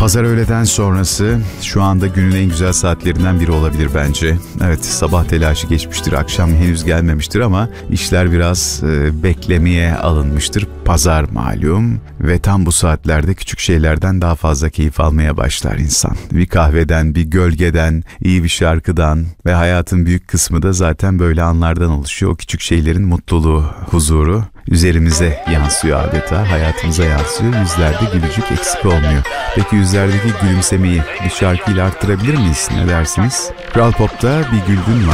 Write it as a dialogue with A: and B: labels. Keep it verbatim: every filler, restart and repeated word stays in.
A: Pazar öğleden sonrası şu anda günün en güzel saatlerinden biri olabilir bence. Evet, sabah telaşı geçmiştir, akşam henüz gelmemiştir ama işler biraz e, beklemeye alınmıştır. Pazar malum ve tam bu saatlerde küçük şeylerden daha fazla keyif almaya başlar insan. Bir kahveden, bir gölgeden, iyi bir şarkıdan ve hayatın büyük kısmı da zaten böyle anlardan oluşuyor. O küçük şeylerin mutluluğu, huzuru üzerimize yansıyor adeta, hayatımıza yansıyor. Yüzlerde gülücük eksik olmuyor. Peki yüzlerdeki gülümsemeyi bir şarkıyla arttırabilir miyiz? Ne dersiniz? Kral Pop'ta Bir Güldün Var.